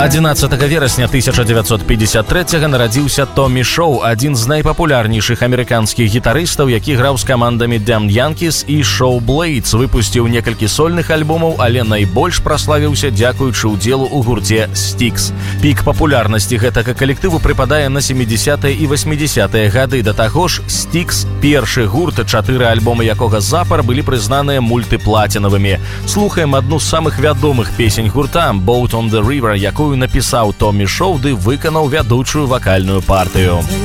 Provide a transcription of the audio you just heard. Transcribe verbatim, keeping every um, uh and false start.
адзінаццатага верасня тысяча дзевяцьсот пятьдесят трэцяга нарадзіўся Томі Шоу, адзін з найпапулярнейшых амерыканскіх гітарыстаў, які граў з камандамі Damned Yankees і Show Blades, выпусціў некалькі сольных альбомаў, але найбольш праславіўся дзякуючы ўдзелу ў гурце Styx. Пік папулярнасці гэтага калектыву прыпадае на сямідзесятыя і васьмідзесятыя гады. Да таго ж, Styx — першы гурт, чатыры альбомы якога запар былі прызнаныя мультыплацінавымі. Слухаем адну з самых вядомых песень гурта «Boat on the River», якую напісаў Томі Шоу ды выканаў вядучую вакальную партыю.